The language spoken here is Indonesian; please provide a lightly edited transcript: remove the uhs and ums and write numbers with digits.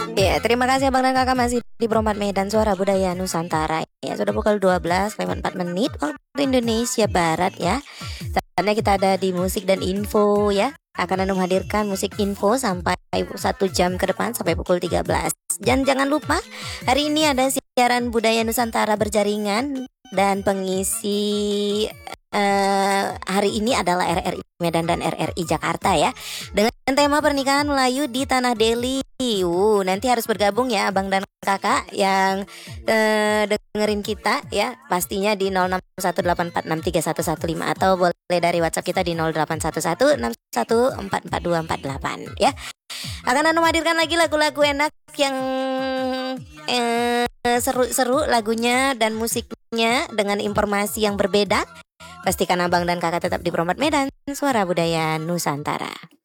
Ya, terima kasih Abang dan Kakak masih di Perompat Medan Suara Budaya Nusantara. Ya, sudah pukul 12:04 waktu Indonesia Barat ya. Saatnya kita ada di musik dan info ya. Akan Anda menghadirkan musik info sampai 1 jam ke depan sampai pukul 13. Dan jangan lupa hari ini ada siaran budaya Nusantara berjaringan dan pengisi hari ini adalah RRI Medan dan RRI Jakarta ya. Dengan tema pernikahan Melayu di Tanah Deli. Nanti harus bergabung ya Abang dan Kakak yang dengerin kita ya. Pastinya di 0618463115 atau boleh dari WhatsApp kita di 081161444248 ya. Akan Anda menghadirkan lagi lagu-lagu enak yang seru-seru lagunya dan musiknya dengan informasi yang berbeda. Pastikan Abang dan Kakak tetap di Perompat Medan Suara Budaya Nusantara.